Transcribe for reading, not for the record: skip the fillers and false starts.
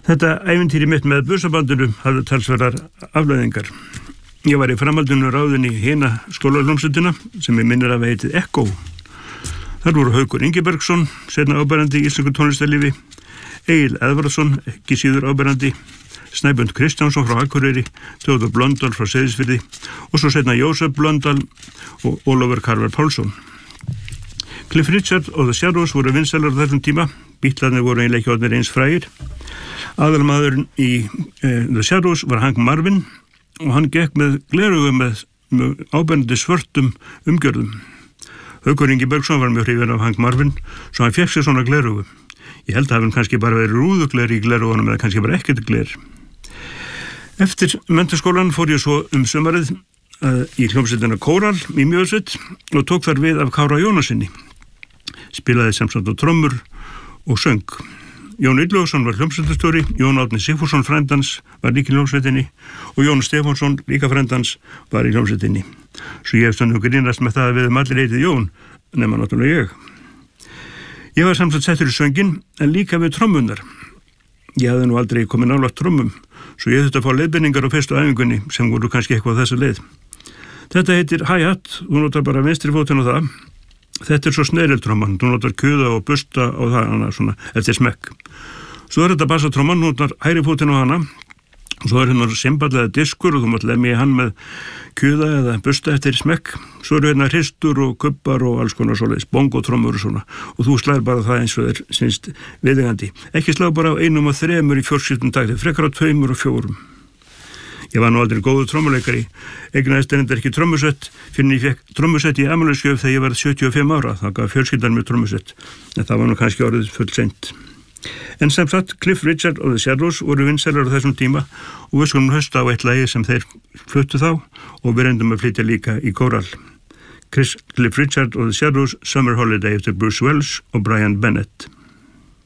Þetta ævintýri mitt með busabandinu hafði talsverðar afleiðingar. Ég var í framhaldinu ráðin í hina skólahljómsveitina sem ég minnir að heitið Echo. Þar voru Haukur Ingibergsson, seinna áberandi í íslensku tónlistarlífi, Egil Eðvarðsson, ekki síður áberandi, Snæbjörn Kristjánsson frá Akureyri, Theodor Blöndal frá Seyðisfirði og svo seinna Jósef Blöndal og Ólafur Karvel Pálsson. Cliff Richard og The Shadows voru vinsælar á þessum tíma. Bítlarnir voru eiginlega ekki orðnir eins frægir. Aðalmaðurinn í The Shadows var Hank Marvin og hann gekk með gleraugu með áberandi svörtum umgjörðum. Haukur Ingibergsson var mjög hrifinn af Hank Marvin, svo hann fékk sér svona gleraugu. Ég held að hann kannski bara verið rúðugler í gleraugunum eða kannski bara ekkert gler. Eftir menntaskólan fór ég svo sumarið í hljómsveitina Kóral í Mjósveit og tók þar við af Kára Jónasinni. Spilaði semsagt á trommur og söng. Jón Illugason var hljómsveitarstjóri, Jón Árni Sigfússon frændans var líka í hljómsveitinni og Jón Stefánsson líka frændans var í hljómsveitinni. Svo ég hef stundum grínast með það að við allir heitið Jón, nema náttúrulega ég. Ég var semsagt settur í sönginn en líka við trommunar. Ég hafði nú aldrei komið nálægt trommum, svo ég þurfti að fá leiðbeiningar á fyrstu æfingunni sem voru kannski eitthvað þessa leið. Þetta heitir hi-hat, þú notar bara vinstri fótinn á það. Þetta svo sneiriltromman, þú notar kuða og busta og það hana svona eftir smekk. Svo þetta bassatromman, þú notar hægri fótinn á hana og svo hérna simballega diskur og þú mátt lemja hann með kuða eða busta eftir smekk. Svo hérna hristur og kubbar og alls konar svoleiðis, bongotrommur og svona og þú slær bara það eins og sínst viðeigandi. Ekki slá bara á 1 og 3 í fjórskiptum takti, frekar á 2 og 4. Ég var nú aldrei góður trommuleikari, eignaðist reyndar ekki trommusett, fyrir ég fekk trommusett í afmælisgjöf þegar ég var 75 ára, þá gaf fjölskyldan mér trommusett, en það var nú kannski orðið full seint. En sem sagt, Cliff Richard og The Shadows voru vinsælar á þessum tíma og við skulum hlusta á eitt lagi sem þeir fluttu þá og við reyndum að flytja líka í Kóral. Cliff Richard og The Shadows, Summer Holiday eftir Bruce Welch og Brian Bennett.